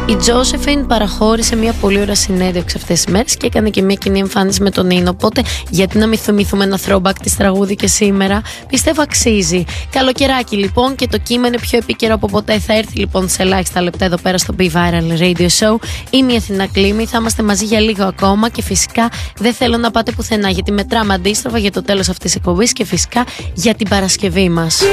Η Τζόσεφιν παραχώρησε μια πολύ ωραία συνέντευξη αυτές τις μέρες και έκανε και μια κοινή εμφάνιση με τον Νίνο. Οπότε, γιατί να μην θυμηθούμε ένα throwback της τραγούδι και σήμερα? Πιστεύω αξίζει. Καλοκαιράκι λοιπόν και το κύμα είναι πιο επίκαιρο από ποτέ. Θα έρθει λοιπόν σε ελάχιστα λεπτά εδώ πέρα στο Be Viral Radio Show. Είμαι η Αθηνά Κλίμη. Θα είμαστε μαζί για λίγο ακόμα και φυσικά δεν θέλω να πάτε πουθενά γιατί μετράμε αντίστροφα για το τέλος αυτής της εκπομπής και φυσικά για την Παρασκευή μας.